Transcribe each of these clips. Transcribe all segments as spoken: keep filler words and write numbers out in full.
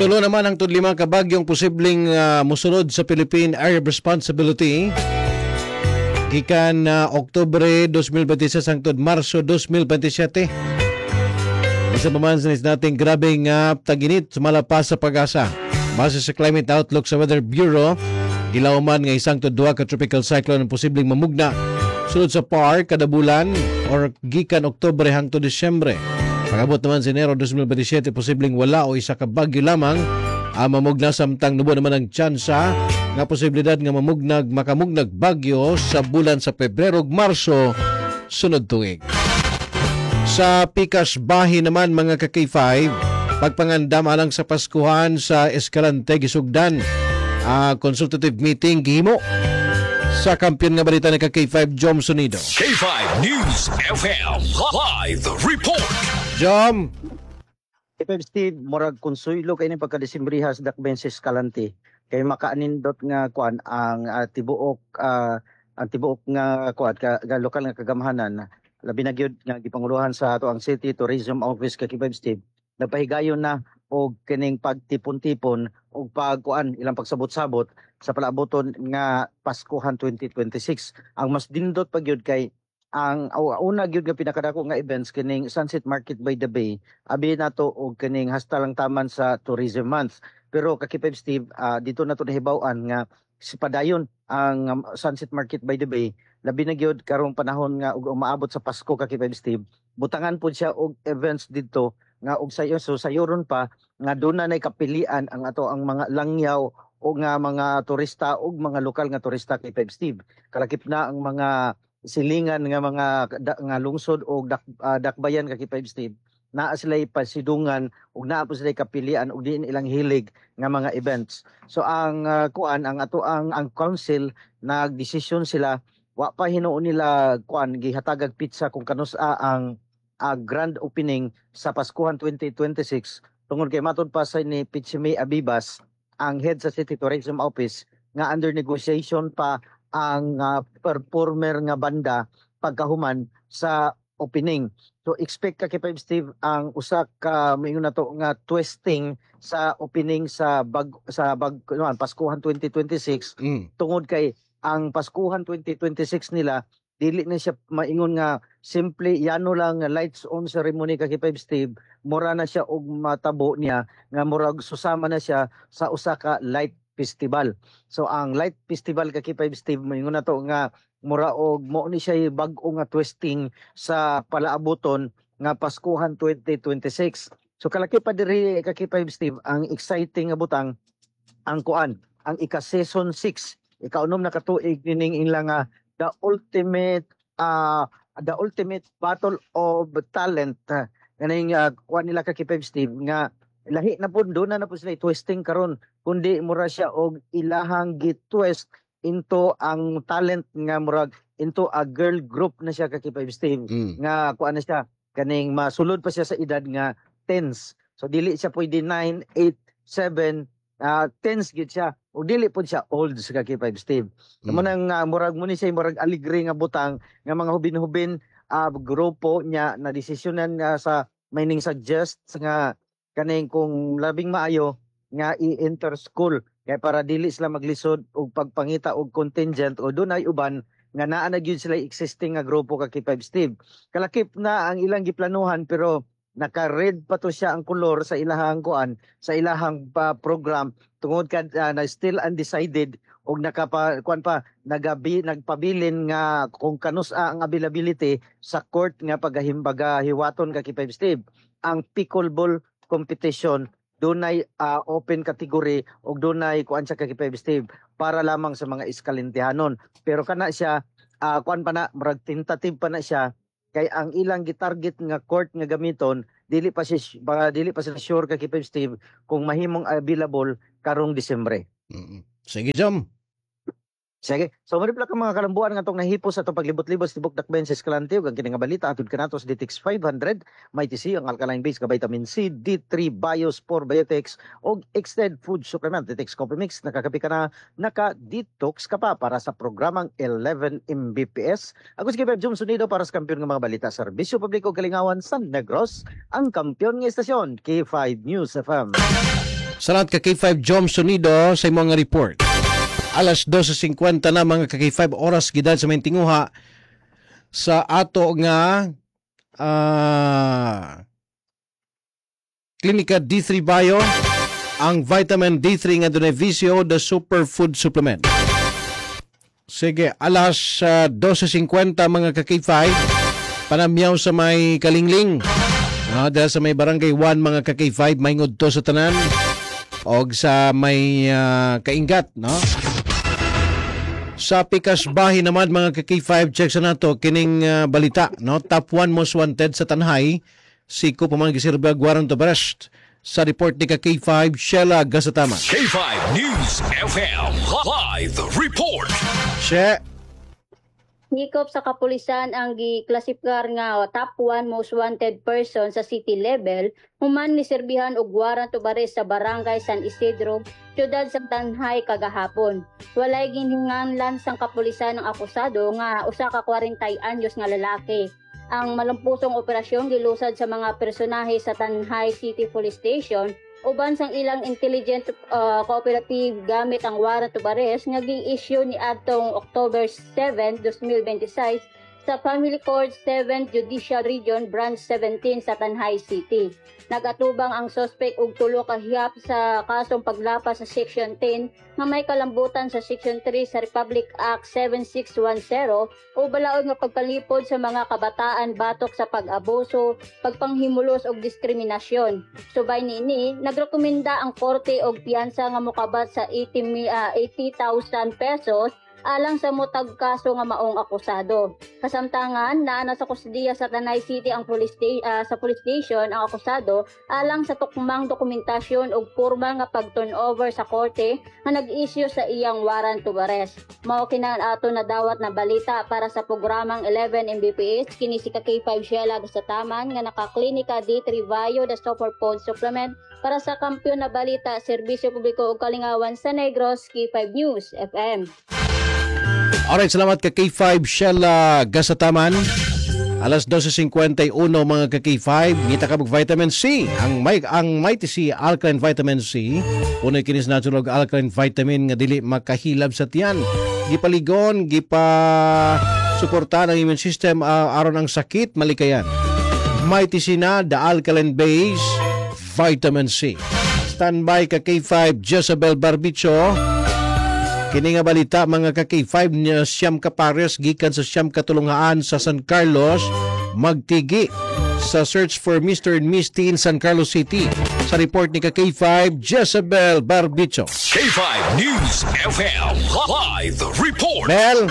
Tulo naman ang tudlima ka bagyong posibleng uh, musunod sa Philippine Area of Responsibility gikan uh, Oktubre twenty twenty-six hangtod Marso twenty twenty-seven. Isa pa man sa nating grabeng uh, taginit sumalapas sa pag-asa. Base sa climate outlook sa Weather Bureau, gilauman nga isang to duha ka tropical cyclone ang posibleng mamugna sulod sa P A R kada bulan or gikan Oktubre hangtod Disyembre. Pag-abot naman sa Enero twenty twenty-seven, posibleng wala o isa ka bagyo lamang ang mamugna, samtang nubo naman ang tsansa nga posibilidad nga mamugnag makamugnag bagyo sa bulan sa Pebrero ug Marso sunod tuig. Sa Pikas Bahi naman mga ka K five, pagpangandam alang sa Paskuhan sa Escalante gisugdan uh, consultative meeting gihimo sa kampiyon nga balita ni ka K five Jom Sonido. K five News F M Live Report. Jom. K five Steve, murag konsuelo kay ni pagka-Desembrihas dakben sa Escalante kay makaanindot nga kuan ang uh, tibuok uh, ang tibuok nga kuan ka, ka lokal nga kagamhanan labi na gyud nga gipanguluhan sa ato ang City Tourism Office ka K five Steve, nagpahigayon na og kining pagtipon-tipon og pagkuan ilang pagsabot-sabot sa palaboton nga Paskuhan twenty twenty-six. Ang mas dindot pa gyud kay ang uh, una gyud nga pinakadako nga events kining Sunset Market by the Bay, abi nato og kining hasta lang taman sa Tourism Month. Pero ka K five Steve, uh, dito nato nahibaw-an nga si padayon ang um, Sunset Market by the Bay, labi na gyud karong panahon nga og umaabot sa Pasko ka K five Steve, butangan pud siya og events dito nga og sayo so sayoron pa nga doon na kapilian ang ato ang mga langyaw o nga mga turista o mga lokal nga turista K five Steve. Kalakip na ang mga silingan nga mga da, nga lungsod o dak, uh, dakbayan ka K five Steve, naa sila'y pasidungan ug naa po sila'y kapilian ug diin ilang hilig nga mga events. So ang uh, kuan ang ato ang ang council nagdesisyon sila wa pa hinuon nila kuan gihatagag pizza kung kanus uh, ang uh, grand opening sa Paskuhan twenty twenty-six tungod kay matud pa sa ni Pichimi Abibas, ang head sa City Tourism Office, nga under negotiation pa ang uh, performer nga banda pagkahuman sa opening. So expect ka K five Steve ang usa ka mayon na to nga twisting sa opening sa bag sa bag no, Paskuhan twenty twenty-six mm. tungod kay ang Paskuhan twenty twenty-six nila dili na siya maingon nga simple yano lang lights on ceremony ka K five Steve, mura na siya og matabo niya nga murag susama na siya sa usa ka light festival. So ang light festival ka K five Steve maingon na to nga mura og mo ni siya bag-o nga twisting sa palaaboton nga Paskuhan twenty twenty-six. So kalaki pa diri ka K five Steve ang exciting nga butang ang kuan ang ika season six ikaunom na katuig nining ilang nga the ultimate uh, the ultimate battle of talent uh, kaning uh, kuan nila ka K five Steve nga lahi na pud do na na pud sila twisting karon kundi mura siya og ilahang gitwist into ang talent nga murag into a girl group na siya ka K five Steve mm. nga kuan na siya kaning masulod pa siya sa edad nga tens. So dili siya pwede nine, eight, seven, uh, tens gid siya o dili pud siya old sa K five Steve. Mm. Manang uh, murag mo ni siya murag aligre nga butang nga mga hubin-hubin uh, grupo niya na desisyonan uh, sa mining suggest nga kaning kung labing maayo nga i-enter school kay para dili sila maglisod og pagpangita og contingent o dunay uban nga naa na gyud sila existing nga grupo ka K five Steve. Kalakip na ang ilang giplanuhan pero naka-red pa to siya ang kolor sa ilahang kuan sa ilahang pa program tungod kad uh, na still undecided og nakapa kuan pa nagabi nagpabilin nga kung kanus ang availability sa court nga pagahimbaga hiwaton ka K five Steve. Ang pickleball competition dunay uh, open category og dunay kuan sa K five Steve para lamang sa mga Escalentehanon. Pero kana siya uh, kuan pa na murag tentative pa na siya kay ang ilang gitarget nga court nga gamiton dili pa siya uh, dili pa sila sure ka K five Steve kung mahimong available karong Disyembre. Mm-hmm. Sige Jom. Sige. So maripla ka mga kalambuan nga tong nahipo sa to paglibot-libot sa tibok dakben sa Escalante ug ang kini nga balita atud kanato sa D T X five hundred, may T C ang alkaline base ka vitamin C, D three Biospore Biotex ug extended food supplement D T X Coffee Mix. Nakakapi ka na, naka-detox ka pa para sa programang eleven M B P S. Ako si Kevin Jom Sunido para sa kampiyon nga mga balita sa serbisyo publiko kalingawan sa Negros, ang kampiyon nga estasyon K five News F M. Salamat ka K five Jom Sonido sa imong nga report. Alas twelve fifty na mga ka K five oras gidad sa Mentinguha sa ato nga uh, Klinika D three Bio ang vitamin D three nga dunay Visio the Superfood Supplement. Sige, alas uh, twelve fifty mga ka K five panamyaw sa may Kalingling. No, dahil sa may Barangay one mga ka K five may ngudto sa tanan og sa may uh, kaingat, no? Sa Pikas Bahi naman mga ka K five, check sa nato kining uh, balita, no? Top one most wanted sa Tanhay, siko pa man gisirba warrant of arrest. Sa report ni ka K five, Sheila Gasatama. K five News F M Live Report. She, Hikop sa kapulisan ang giklasifikar nga top one most wanted person sa city level, human ni serbihan og warrant of arrest sa Barangay San Isidro, siyudad sa Tanhay kagahapon. Walay ginhinganlan sang kapulisan ng akusado nga usa ka forty anyos nga lalaki. Ang malampusong operasyon gilusad sa mga personahe sa Tanhay City Police Station uban sang ilang intelligent uh, cooperative gamit ang warrant of arrest nga gi-issue ni adtong October seventh, twenty twenty-six sa Family Court seventh Judicial Region Branch seventeen sa Tanhay City. Nagatubang ang suspect og tulo ka hiyap sa kasong paglapas sa Section ten nga may kalambutan sa Section three sa Republic Act seventy-six ten o balaod nga pagpalipod sa mga kabataan batok sa pag-abuso, pagpanghimulos og diskriminasyon. Subay niini, nagrekomenda ang korte og piyansa nga mokabat sa eighty thousand pesos alang sa mutag kaso nga maong akusado. Kasamtangan, naana sa kusdiya sa Tanay City ang police sta- uh, sa police station ang akusado alang sa tukmang dokumentasyon ug pormal nga pag-turnover sa korte nga nag-issue sa iyang warrant of arrest. Mao kinang ato na dawat na balita para sa programang eleven M B P S kini si ka K five Sheila Gasataman nga nakaklinika D three Bio the Superfood Supplement para sa kampiyon na balita, serbisyo publiko ug kalingawan sa Negros, K five News F M. alright, salamat ka K five Sheila Gasataman. Alas twelve fifty-one mga ka K five, ngita ka vitamin C. Ang may ang Mighty C alkaline vitamin C, unoy kinis natural alkaline vitamin nga dili makahilab sa tiyan. Gipaligon, gipa suportahan ang immune system uh, aron ang sakit malikayan. Mighty C na the alkaline base vitamin C. Standby ka K five Jezebel Barbicho. Kini nga balita mga ka K five niya siyam ka pares gikan sa siyam katulungaan sa San Carlos magtigi sa search for Mister and Miss T in San Carlos City. Sa report ni ka K five Jezebel Barbicho. K five News F M Live Report. Bel,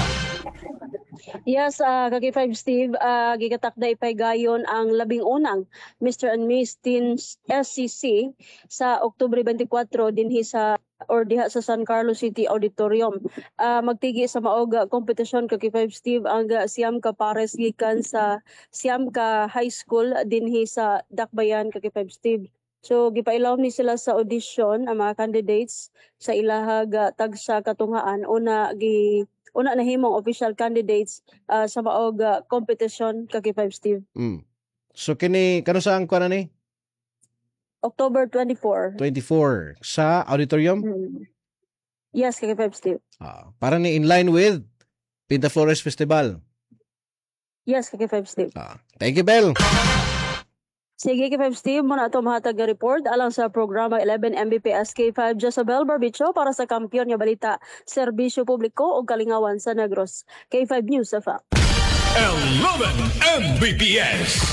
Yes, uh, K five Steve, uh, gigatakda ipaygayon ang labing unang Mister and Miss Teen S C C sa Oktubre twenty-four dinhi sa or diha sa San Carlos City Auditorium. Uh, magtigi sa maoga kompetisyon K five Steve ang uh, siyam ka pares gikan sa siyam ka high school dinhi sa Dakbayan K five Steve. So gipailaw ni sila sa audition ang mga candidates sa ilahag uh, tagsa katunghaan una gi una na himong official candidates uh, sa maog uh, competition K five Steve. mm. So kini kano saan ko na ni? October twenty-fourth. twenty-four sa auditorium. Mm. Yes, K five Steve. Ah, para ni in line with Pinta Flores Festival. Yes, K five Steve. Ah, thank you Bel. Sige, K five Steve, muna ito mahatag nga report alang sa programa eleven M B P S K five Jezebel Barbicho para sa kampiyon nga balita, serbisyo publiko o kalingawan sa Negros. K five News F M. eleven M B P S.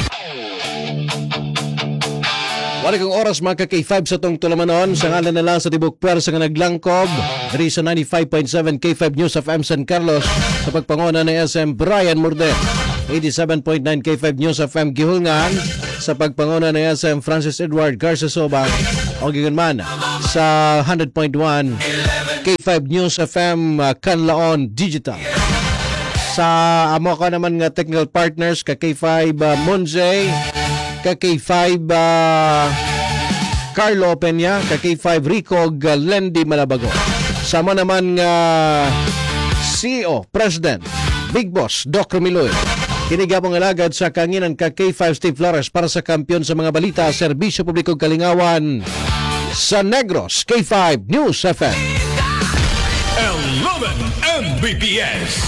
Wala kong oras mga ka K five sa tong tulamanon. Sa ngalan na lang sa tibok pwersa nga naglangkob diri sa ninety-five point seven K five News of M San Carlos sa pagpanguna ni S M Brian Murde. eighty-seven point nine K five News of M Gihulngan sa pagpanguna ni S M Francis Edward Garza Sobag o gigunman sa one hundred point one K five News F M uh, Canlaon Digital. Sa amo ka naman nga technical partners ka K five uh, Monze, ka K five uh, Carlo Peña, ka K five Rico Galendi Malabago. Sama naman nga uh, C E O, President, Big Boss, Doc Romiloy. Kinigabong alagad sa kanginan ka K five Steve Flores para sa kampiyon sa mga balita, serbisyo publiko kalingawan sa Negros, K five News F M. eleven M B P S.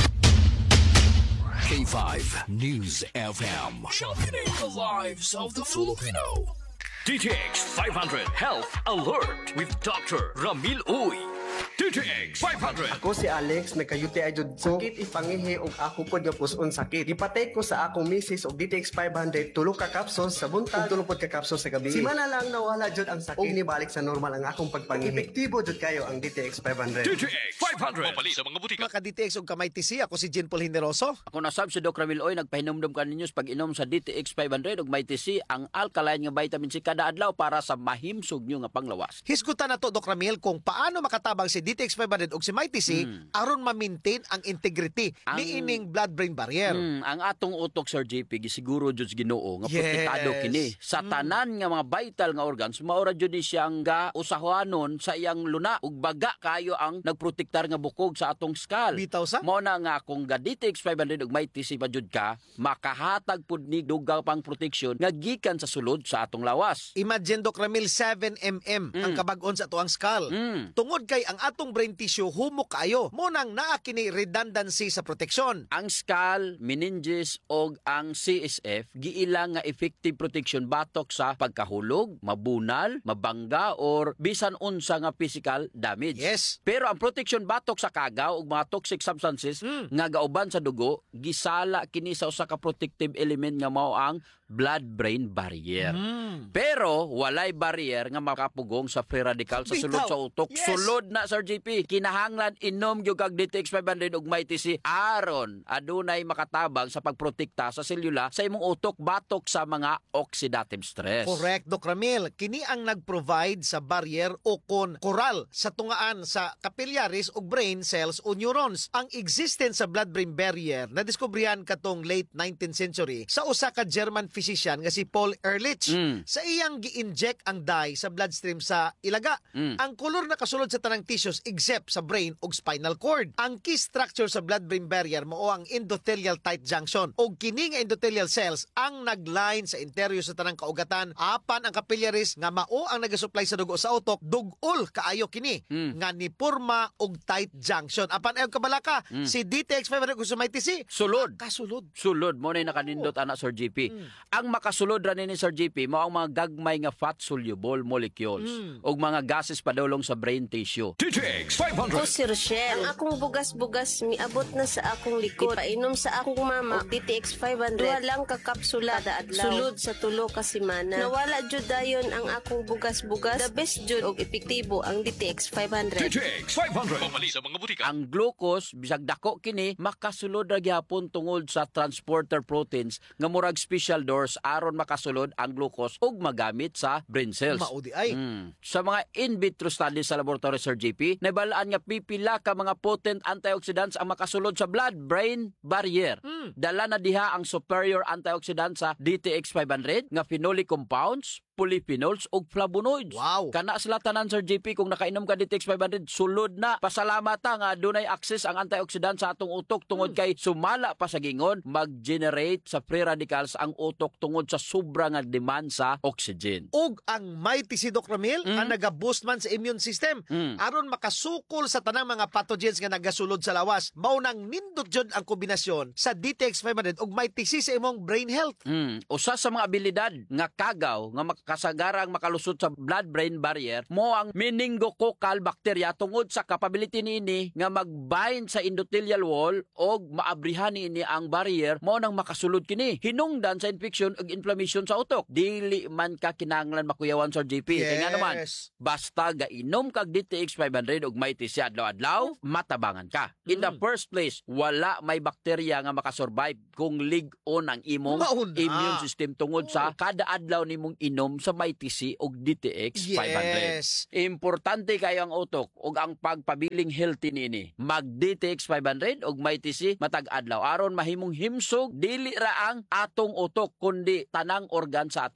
K five News F M. Championing the lives of the Filipino. D T X five hundred Health Alert with Doctor Ramil Uy. D T X five hundred. Ako si Alex, nagka-U T I jud ko. Sakit ipangihi og ako pod nga puson sakit. Ipatay ko sa akong misis og D T X five hundred, tulo ka capsules sa buntag, tulo pod ka capsules sa gabi. Simana lang nawala jud ang sakit. Og nibalik sa normal ang akong pagpangihi. Epektibo jud kayo ang D T X five hundred. D T X five hundred. Mapali sa mga butika. Mga ka-D T X og kamay T C, ako si Jean Paul Hineroso. Ako nasab si Doc Ramil Oy, nagpahinumdum ka ninyo pag inom sa D T X five hundred ug may T C ang alkaline nga vitamin C kada adlaw para sa mahimsog nyo nga panglawas. Hisgutan na to, Doc Ramil, kung paano makatabang si D T X five hundred og si may T C Mm. aron ma-maintain ang integrity Ang- ni ining blood-brain barrier. Hmm, ang atong utok Sir J P gisiguro jud sa Ginoo nga Yes. protektado kini sa Mm. tanan nga mga vital nga organs maura jud ni siyang ga usahuanon sa iyang luna ug baga kayo ang nagprotektar nga bukog sa atong skull. Bitaw sa? Mao na nga kung ga D T X five hundred ug may T C pa jud ka makahatag pud ni dugang pang proteksyon nga gikan sa sulod sa atong lawas. Imagine, Doc Ramil, seven millimeters ang Mm. kabag-on sa tuang skull. Mm. Tungod kay ang atong brain tissue humok kayo, mo nang naa kini redundancy sa proteksyon. Ang skull, meninges og ang C S F giilang nga effective protection batok sa pagkahulog, mabunal, mabangga or bisan unsa nga physical damage. Yes. Pero ang protection batok sa kagaw ug mga toxic substances Mm. nga gauban sa dugo gisala kini sa usa ka protective element nga mao ang blood-brain barrier. Mm. Pero walay barrier nga makapugong sa free radical sa sulod Bitaw. sa utok. Yes. Sulod na Sir J P, kinahanglan inom gyud kag D T X five hundred ug may T C aron adunay makatabang sa pagprotekta sa selula sa imong utok batok sa mga oxidative stress. Correct, Doc Ramil. Kini ang nag-provide sa barrier o kon koral sa tungaan sa capillaries o brain cells o neurons. Ang existence sa blood-brain barrier na diskubrihan katong late nineteenth century sa usa ka German physician nga si Paul Ehrlich. Mm. Sa iyang gi-inject ang dye sa bloodstream sa ilaga. Mm. Ang kolor na kasulod sa tanang tissues except sa brain ug spinal cord. Ang key structure sa blood-brain barrier mao ang endothelial tight junction. Og kini nga endothelial cells ang nagline sa interior sa tanang kaugatan. Apan ang capillaries nga mao ang nagasupply sa dugo sa utok, dugol kaayo kini Mm. nga ni porma og tight junction. Apan ayo kabalaka Mm. si D T X five hundred kung sa may T C Sulod. kasulod. Sulod mo na nakanindot ana Sir J P. Mm. Ang makasulod ra nini Sir J P mao ang mga gagmay nga fat soluble molecules Mm. ug mga gases padulong sa brain tissue. D T X five Ako hundred. si Rochelle. Ang akong bugas-bugas miabot na sa akong likod. Painom sa akong mama og D T X five hundred. Duha lang ka kapsula kada adlaw. Sulod sa tulo ka semana. Nawala jud dayon ang akong bugas-bugas. The best jud og epektibo ang D T X five D hundred. T X five hundred. Mapali sa mga butika. Ang glucose bisag dako kini makasulod ra gyapon tungod sa transporter proteins nga murag special doors aron makasulod ang glucose ug magamit sa brain cells. Maudi ay. Mm. Sa mga in vitro studies sa laboratory Sir J P, nabalaan nga pipila ka mga potent antioxidants ang makasulod sa blood-brain barrier. Mm. Dala na diha ang superior antioxidants sa D T X five hundred nga phenolic compounds, polyphenols ug flavonoids. Wow. Kana sila tanan Sir J P kung nakainom ka D T X five hundred sulod na. Pasalamat ta nga dunay access ang antioxidant sa atong utok tungod Hmm. kay sumala pa sa gingon mag-generate sa free radicals ang utok tungod sa sobra nga demand sa oxygen. Og ang may T C, Doc Ramil, Mm. ang naga-boost man sa immune system Mm. aron makasukol sa tanang mga pathogens nga nagasulod sa lawas. Mao nang nindot jud ang kombinasyon sa D T X five hundred ug may T C sa imong brain health. Mm. Usa sa mga abilidad nga kagaw nga makasagarang makalusot sa blood-brain barrier mo ang meningococcal bacteria tungod sa capability niini nga mag-bind sa endothelial wall og maabrihan niini ang barrier mo nang makasulod kini hinungdan sa infection ug inflammation sa utok. Dili man ka kinahanglan makuyawan Sir J P. Kaya nga naman basta gainom kag D T X five hundred ug may T C adlaw-adlaw matabangan ka. In the Mm. first place, wala may bakterya nga makasurvive kung lig-on ang imong Mauna. immune system tungod sa kada adlaw nimong inom sa may T C ug D T X five hundred. Yes. Importante kayo ang utok ug ang pagpabiling healthy nini. Mag D T X five hundred ug may T C matag adlaw aron mahimong himsog dili ra ang atong utok kundi tanang organ sa atong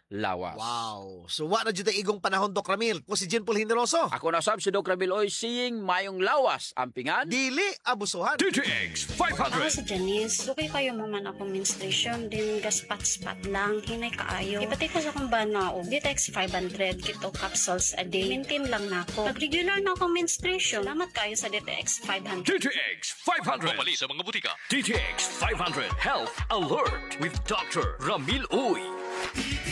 lawas. Wow. So wa na jud tay igong panahon Doc Ramil. Ko si Jean Paul Generoso. Ako na sab si Doc Ramil Oy, seeing mayong lawas ampingan. Dili abusuhan. D T X five Ako hundred. si Janice, lukay kayo mo man ako menstruation, din gaspat-spat lang, hinay kaayo. Ipatay ko sa kong bana o D T X five hundred kito capsules a day. Maintain lang na ako. Pag regular na ako menstruation, salamat kayo sa D T X five hundred. D T X five hundred. Pumali sa mga butika. D T X five hundred Health Alert with Doctor Ramil Uy.